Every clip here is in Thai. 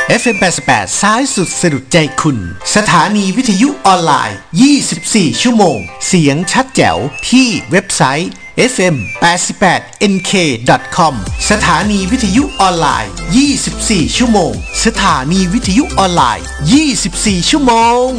FM 88ซ้ายสุดสะดุดใจคุณสถานีวิทยุออนไลน์24ชั่วโมงเสียงชัดแจ๋วที่เว็บไซต์ fm88nk.com สถานีวิทยุออนไลน์24ชั่วโมงสถานีวิทยุออนไลน์24ชั่วโมง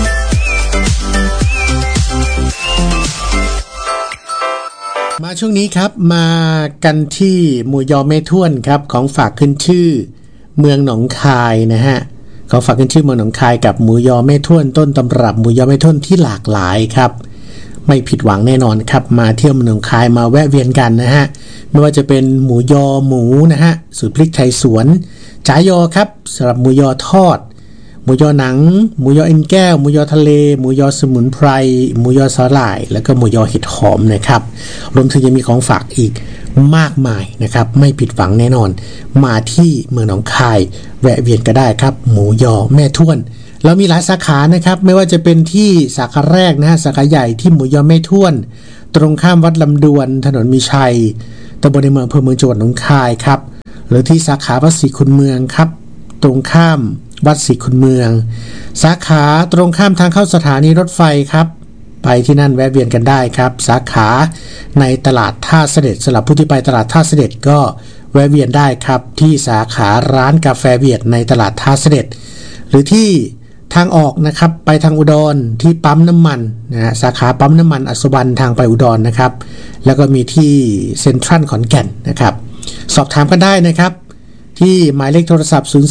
มาช่วงนี้ครับมากันที่หมู่ยอแม่ท้วนครับของฝากขึ้นชื่อเมืองหนองคายนะฮะของฝากขึ้นชื่อเมืองหนองคายกับหมูยอแม่ท้วนต้นตำรับหมูยอแม่ท้วนที่หลากหลายครับไม่ผิดหวังแน่นอนครับมาเที่ยวเมืองหนองคายมาแวะเวียนกันนะฮะไม่ว่าจะเป็นหมูยอหมูนะฮะสูตรพริกไทยสวนจ๋ายอครับสำหรับหมูยอทอดหมูยอหนังหมูยอเอ็นแก้วหมูยอทะเลหมูยอสมุนไพรหมูยอสาหร่ายแล้วก็หมูยอเห็ดหอมนะครับรวมถึงยังมีของฝากอีกมากมายนะครับไม่ผิดหวังแน่นอนมาที่เมืองหนองคายแวะเวียนก็ได้ครับหมูยอแม่ท้วนเรามีหลายสาขานะครับไม่ว่าจะเป็นที่สาขาแรกนะฮะสาขาใหญ่ที่หมูยอแม่ท้วนตรงข้ามวัดลำดวนถนนมีชัยตำบลในเมืองอำเภอเมืองจังหวัดหนองคายครับหรือที่สาขาวัดศรีคุณเมืองครับตรงข้ามวัดศรีคุณเมืองสาขาตรงข้ามทางเข้าสถานีรถไฟครับไปที่นั่นแวะเวียนกันได้ครับสาขาในตลาดท่าเสด็จสำหรับผู้ที่ไปตลาดท่าเสด็จก็แวะเวียนได้ครับที่สาขาร้านกาแฟเวียดในตลาดท่าเสด็จหรือที่ทางออกนะครับไปทางอุดรที่ปั๊มน้ำมันนะฮะสาขาปั๊มน้ำมันอัศวรรณทางไปอุดรนะครับแล้วก็มีที่เซ็นทรัลขอนแก่นนะครับสอบถามกันได้นะครับที่หมายเลขโทรศัพท์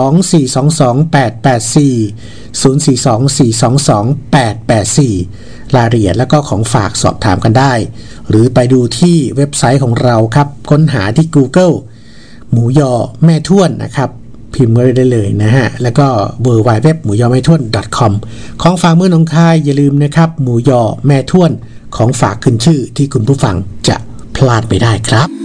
042-422-884 รายละเอียดแล้วก็ของฝากสอบถามกันได้หรือไปดูที่เว็บไซต์ของเราครับค้นหาที่ Google หมูยอแม่ท้วนนะครับพิมพ์ได้เลยนะฮะแล้วก็ www.หมูยอแม่ท้วน .com ของฝากเมืองหนองคายอย่าลืมนะครับหมูยอแม่ท้วนของฝากขึ้นชื่อที่คุณผู้ฟังจะพลาดไม่ได้ครับ